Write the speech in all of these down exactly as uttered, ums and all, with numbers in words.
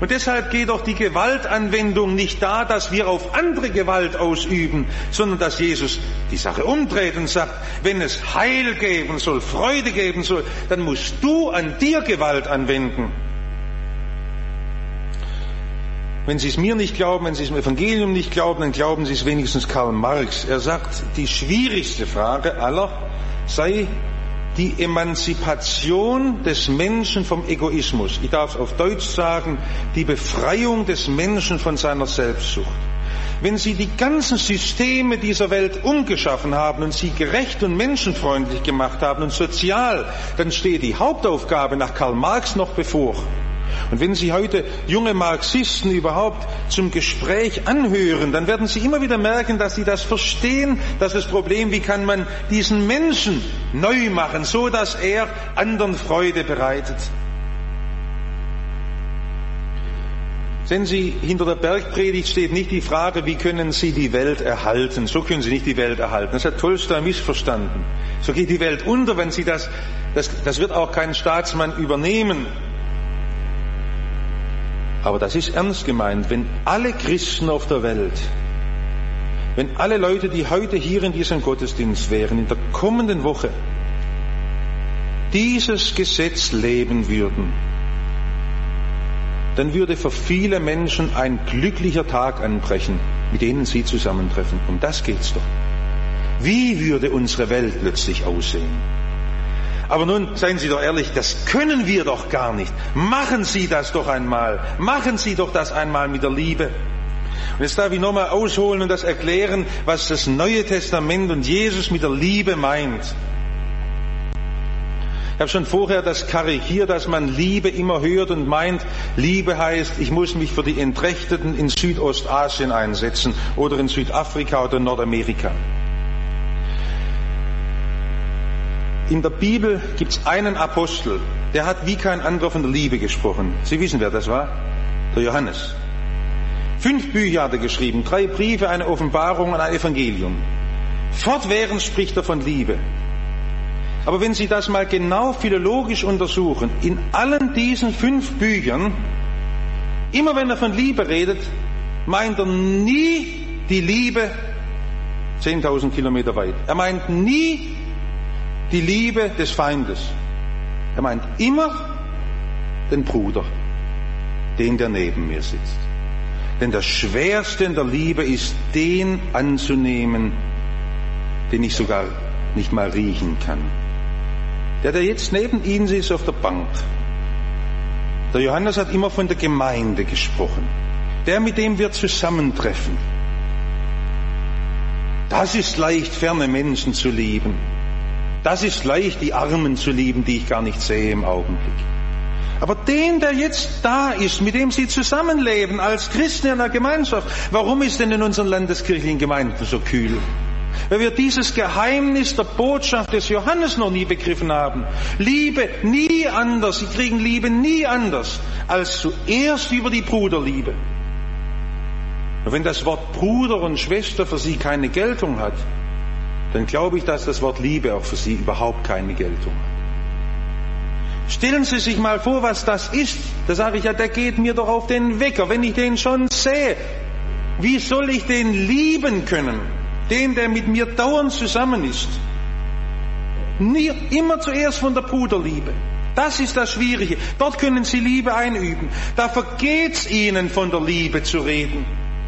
Und deshalb geht doch die Gewaltanwendung nicht da, dass wir auf andere Gewalt ausüben, sondern dass Jesus die Sache umdreht und sagt, wenn es Heil geben soll, Freude geben soll, dann musst du an dir Gewalt anwenden. Wenn Sie es mir nicht glauben, wenn Sie es im Evangelium nicht glauben, dann glauben Sie es wenigstens Karl Marx. Er sagt, die schwierigste Frage aller sei die Emanzipation des Menschen vom Egoismus. Ich darf es auf Deutsch sagen, die Befreiung des Menschen von seiner Selbstsucht. Wenn Sie die ganzen Systeme dieser Welt umgeschaffen haben und sie gerecht und menschenfreundlich gemacht haben und sozial, dann steht die Hauptaufgabe nach Karl Marx noch bevor. Und wenn Sie heute junge Marxisten überhaupt zum Gespräch anhören, dann werden Sie immer wieder merken, dass sie das verstehen, dass das Problem, wie kann man diesen Menschen neu machen, so dass er anderen Freude bereitet. Sehen Sie, hinter der Bergpredigt steht nicht die Frage, wie können Sie die Welt erhalten. So können Sie nicht die Welt erhalten. Das hat Tolstoi missverstanden. So geht die Welt unter, wenn Sie das, das, das wird auch kein Staatsmann übernehmen. Aber das ist ernst gemeint, wenn alle Christen auf der Welt, wenn alle Leute, die heute hier in diesem Gottesdienst wären, in der kommenden Woche dieses Gesetz leben würden, dann würde für viele Menschen ein glücklicher Tag anbrechen, mit denen sie zusammentreffen. Um das geht's doch. Wie würde unsere Welt plötzlich aussehen? Aber nun, seien Sie doch ehrlich, das können wir doch gar nicht. Machen Sie das doch einmal. Machen Sie doch das einmal mit der Liebe. Und jetzt darf ich nochmal ausholen und das erklären, was das Neue Testament und Jesus mit der Liebe meint. Ich habe schon vorher das karikiert, dass man Liebe immer hört und meint, Liebe heißt, ich muss mich für die Entrechteten in Südostasien einsetzen oder in Südafrika oder Nordamerika. In der Bibel gibt es einen Apostel, der hat wie kein anderer von der Liebe gesprochen. Sie wissen, wer das war? Der Johannes. Fünf Bücher hat er geschrieben, drei Briefe, eine Offenbarung und ein Evangelium. Fortwährend spricht er von Liebe. Aber wenn Sie das mal genau philologisch untersuchen, in allen diesen fünf Büchern, immer wenn er von Liebe redet, meint er nie die Liebe zehntausend Kilometer weit. Er meint nie die Liebe des Feindes. Er meint immer den Bruder, den, der neben mir sitzt. Denn das Schwerste in der Liebe ist, den anzunehmen, den ich sogar nicht mal riechen kann. Der, der jetzt neben Ihnen sitzt auf der Bank. Der Johannes hat immer von der Gemeinde gesprochen. Der, mit dem wir zusammentreffen. Das ist leicht, ferne Menschen zu lieben. Das ist leicht, die Armen zu lieben, die ich gar nicht sehe im Augenblick. Aber den, der jetzt da ist, mit dem Sie zusammenleben, als Christen in einer Gemeinschaft, warum ist denn in unseren landeskirchlichen Gemeinden so kühl? Weil wir dieses Geheimnis der Botschaft des Johannes noch nie begriffen haben. Liebe nie anders, Sie kriegen Liebe nie anders, als zuerst über die Bruderliebe. Und wenn das Wort Bruder und Schwester für Sie keine Geltung hat, dann glaube ich, dass das Wort Liebe auch für Sie überhaupt keine Geltung hat. Stellen Sie sich mal vor, was das ist. Da sage ich ja, der geht mir doch auf den Wecker, wenn ich den schon sehe. Wie soll ich den lieben können? Den, der mit mir dauernd zusammen ist. Nie, immer zuerst von der Bruderliebe. Das ist das Schwierige. Dort können Sie Liebe einüben. Da vergeht's Ihnen, von der Liebe zu reden.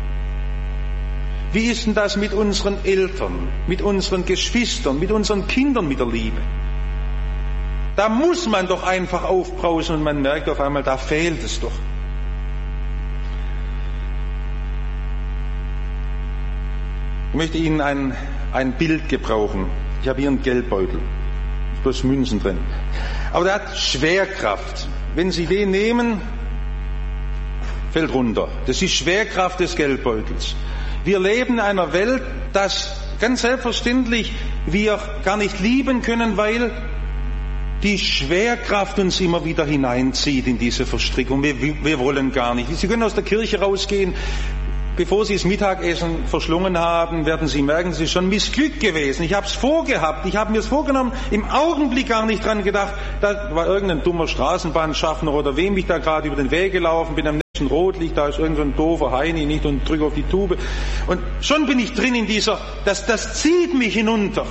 Wie ist denn das mit unseren Eltern, mit unseren Geschwistern, mit unseren Kindern mit der Liebe? Da muss man doch einfach aufbrausen und man merkt auf einmal, da fehlt es doch. Ich möchte Ihnen ein, ein Bild gebrauchen. Ich habe hier einen Geldbeutel. Bloß Münzen drin. Aber der hat Schwerkraft. Wenn Sie den nehmen, fällt runter. Das ist die Schwerkraft des Geldbeutels. Wir leben in einer Welt, das ganz selbstverständlich wir gar nicht lieben können, weil die Schwerkraft uns immer wieder hineinzieht in diese Verstrickung. Wir, wir wollen gar nicht. Sie können aus der Kirche rausgehen. Bevor Sie das Mittagessen verschlungen haben, werden Sie merken, es ist schon missglückt gewesen. Ich habe es vorgehabt, ich habe mir es vorgenommen, im Augenblick gar nicht dran gedacht, da war irgendein dummer Straßenbahnschaffner oder wem ich da gerade über den Weg gelaufen bin. Rotlicht, da ist irgend so ein doofer Heini nicht und drücke auf die Tube. Und schon bin ich drin in dieser, das, das zieht mich hinunter.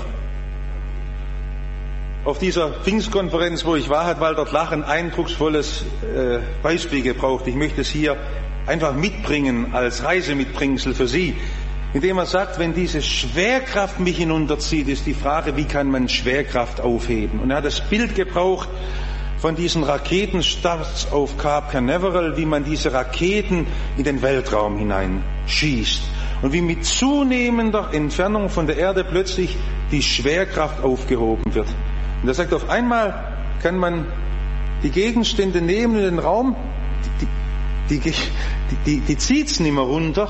Auf dieser Pfingstkonferenz, wo ich war, hat Walter Tlach ein eindrucksvolles äh, Beispiel gebraucht. Ich möchte es hier einfach mitbringen als Reisemitbringsel für Sie. Indem er sagt, wenn diese Schwerkraft mich hinunterzieht, ist die Frage, wie kann man Schwerkraft aufheben? Und er hat das Bild gebraucht von diesen Raketenstarts auf Cape Canaveral, wie man diese Raketen in den Weltraum hineinschießt. Und wie mit zunehmender Entfernung von der Erde plötzlich die Schwerkraft aufgehoben wird. Und er sagt, auf einmal kann man die Gegenstände nehmen in den Raum, die, die, die, die, die zieht's nicht mehr runter.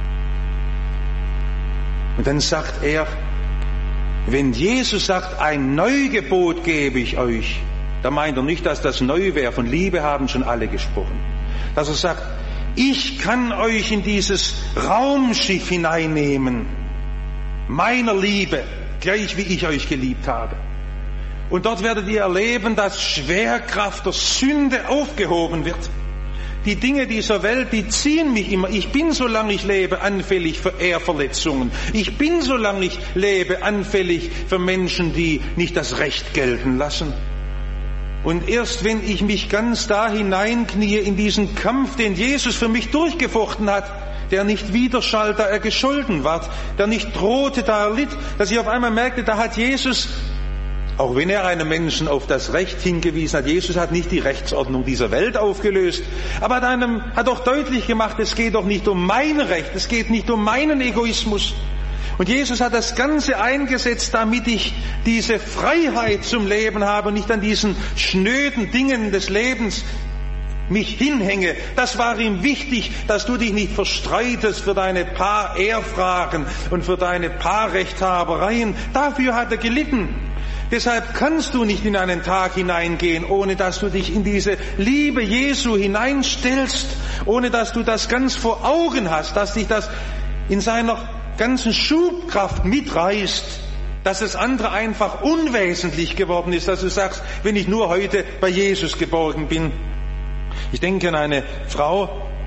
Und dann sagt er, wenn Jesus sagt, ein Neugebot gebe ich euch, da meint er nicht, dass das neu wäre, von Liebe haben schon alle gesprochen. Dass er sagt, ich kann euch in dieses Raumschiff hineinnehmen, meiner Liebe, gleich wie ich euch geliebt habe. Und dort werdet ihr erleben, dass Schwerkraft der Sünde aufgehoben wird. Die Dinge dieser Welt, die ziehen mich immer. Ich bin, solange ich lebe, anfällig für Ehrverletzungen. Ich bin, solange ich lebe, anfällig für Menschen, die nicht das Recht gelten lassen. Und erst wenn ich mich ganz da hineinknie in diesen Kampf, den Jesus für mich durchgefochten hat, der nicht widerschallt, da er gescholten ward, der nicht drohte, da er litt, dass ich auf einmal merkte, da hat Jesus, auch wenn er einem Menschen auf das Recht hingewiesen hat, Jesus hat nicht die Rechtsordnung dieser Welt aufgelöst, aber hat einem, hat auch deutlich gemacht, es geht doch nicht um mein Recht, es geht nicht um meinen Egoismus. Und Jesus hat das Ganze eingesetzt, damit ich diese Freiheit zum Leben habe und nicht an diesen schnöden Dingen des Lebens mich hinhänge. Das war ihm wichtig, dass du dich nicht verstreitest für deine paar Ehrfragen und für deine paar Rechthabereien. Dafür hat er gelitten. Deshalb kannst du nicht in einen Tag hineingehen, ohne dass du dich in diese Liebe Jesu hineinstellst, ohne dass du das ganz vor Augen hast, dass dich das in seiner ganzen Schubkraft mitreißt, dass das andere einfach unwesentlich geworden ist, dass du sagst, wenn ich nur heute bei Jesus geborgen bin. Ich denke an eine Frau,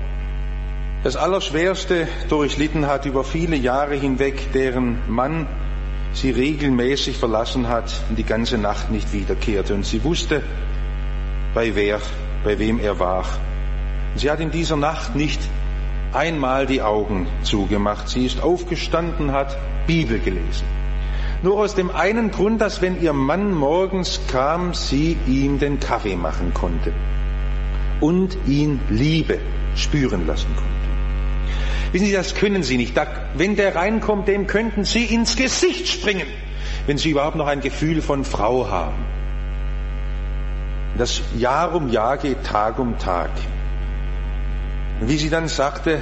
das Allerschwerste durchlitten hat über viele Jahre hinweg, deren Mann sie regelmäßig verlassen hat und die ganze Nacht nicht wiederkehrte. Und sie wusste, bei wer, bei wem er war. Und sie hat in dieser Nacht nicht einmal die Augen zugemacht. Sie ist aufgestanden, hat Bibel gelesen. Nur aus dem einen Grund, dass wenn ihr Mann morgens kam, sie ihm den Kaffee machen konnte und ihn Liebe spüren lassen konnte. Wissen Sie, das können Sie nicht. Da, wenn der reinkommt, dem könnten Sie ins Gesicht springen, wenn Sie überhaupt noch ein Gefühl von Frau haben. Das Jahr um Jahr geht, Tag um Tag. Und wie sie dann sagte,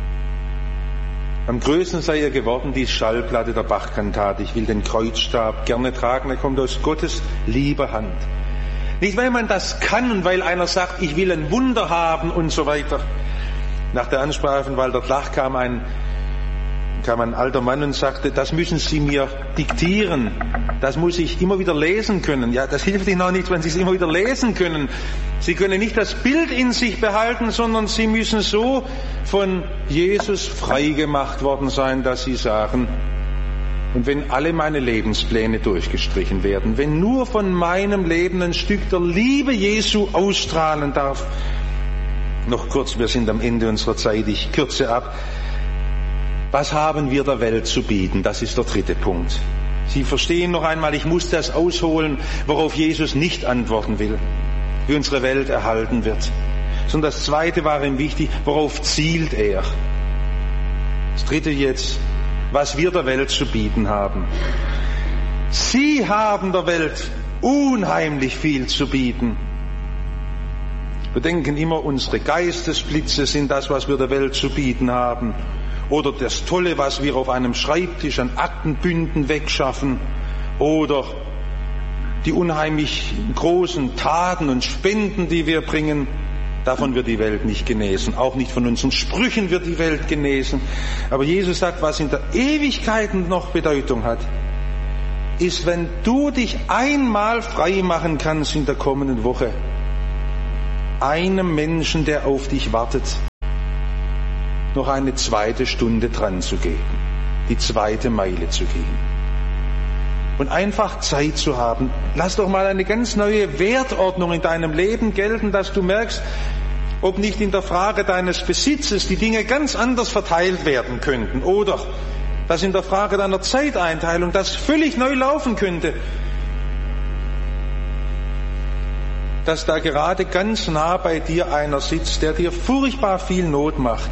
am größten sei ihr geworden die Schallplatte der Bach-Kantate, ich will den Kreuzstab gerne tragen, er kommt aus Gottes lieber Hand. Nicht, weil man das kann und weil einer sagt, ich will ein Wunder haben und so weiter. Nach der Ansprache von Walter Tlach kam ein, kam ein alter Mann und sagte, das müssen Sie mir diktieren, das muss ich immer wieder lesen können. Ja, das hilft Ihnen auch nicht, wenn Sie es immer wieder lesen können. Sie können nicht das Bild in sich behalten, sondern Sie müssen so von Jesus frei gemacht worden sein, dass Sie sagen, und wenn alle meine Lebenspläne durchgestrichen werden, wenn nur von meinem Leben ein Stück der Liebe Jesu ausstrahlen darf, noch kurz, wir sind am Ende unserer Zeit, ich kürze ab. Was haben wir der Welt zu bieten? Das ist der dritte Punkt. Sie verstehen noch einmal, ich muss das ausholen, worauf Jesus nicht antworten will, wie unsere Welt erhalten wird. Sondern das zweite war ihm wichtig, worauf zielt er? Das dritte jetzt, was wir der Welt zu bieten haben. Sie haben der Welt unheimlich viel zu bieten. Wir denken immer, unsere Geistesblitze sind das, was wir der Welt zu bieten haben. Oder das Tolle, was wir auf einem Schreibtisch an Aktenbünden wegschaffen. Oder die unheimlich großen Taten und Spenden, die wir bringen. Davon wird die Welt nicht genesen. Auch nicht von unseren Sprüchen wird die Welt genesen. Aber Jesus sagt, was in der Ewigkeit noch Bedeutung hat, ist, wenn du dich einmal frei machen kannst in der kommenden Woche, einem Menschen, der auf dich wartet, noch eine zweite Stunde dran zu gehen, die zweite Meile zu gehen. Und einfach Zeit zu haben. Lass doch mal eine ganz neue Wertordnung in deinem Leben gelten, dass du merkst, ob nicht in der Frage deines Besitzes die Dinge ganz anders verteilt werden könnten oder dass in der Frage deiner Zeiteinteilung das völlig neu laufen könnte, dass da gerade ganz nah bei dir einer sitzt, der dir furchtbar viel Not macht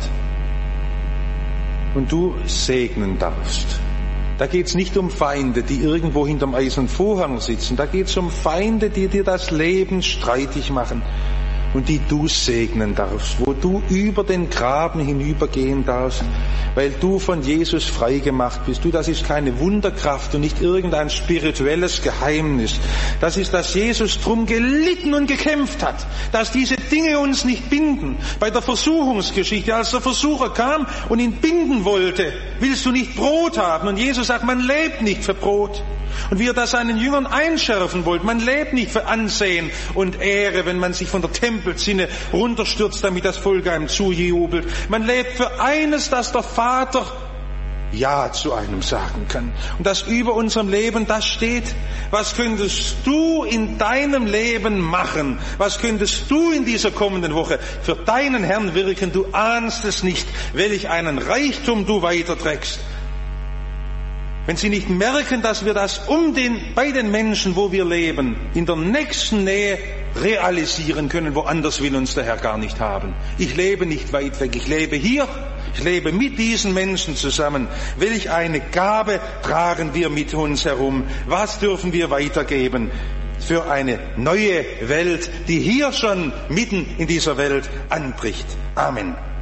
und du segnen darfst. Da geht's nicht um Feinde, die irgendwo hinterm eisernen Vorhang sitzen. Da geht's um Feinde, die dir das Leben streitig machen und die du segnen darfst, wo du über den Graben hinübergehen darfst, weil du von Jesus frei gemacht bist. Du, das ist keine Wunderkraft und nicht irgendein spirituelles Geheimnis. Das ist, dass Jesus drum gelitten und gekämpft hat, dass diese Dinge uns nicht binden. Bei der Versuchungsgeschichte, als der Versucher kam und ihn binden wollte, willst du nicht Brot haben? Und Jesus sagt, man lebt nicht für Brot. Und wie er das seinen Jüngern einschärfen wollte, man lebt nicht für Ansehen und Ehre, wenn man sich von der Tempelzinne runterstürzt, damit das Volk einem zujubelt. Man lebt für eines, dass der Vater Ja zu einem sagen kann. Und das über unserem Leben, das steht. Was könntest du in deinem Leben machen? Was könntest du in dieser kommenden Woche für deinen Herrn wirken? Du ahnst es nicht, welch einen Reichtum du weiterträgst. Wenn sie nicht merken, dass wir das um den, bei den Menschen, wo wir leben, in der nächsten Nähe realisieren können, woanders will uns der Herr gar nicht haben. Ich lebe nicht weit weg, ich lebe hier, ich lebe mit diesen Menschen zusammen. Welch eine Gabe tragen wir mit uns herum? Was dürfen wir weitergeben für eine neue Welt, die hier schon mitten in dieser Welt anbricht? Amen.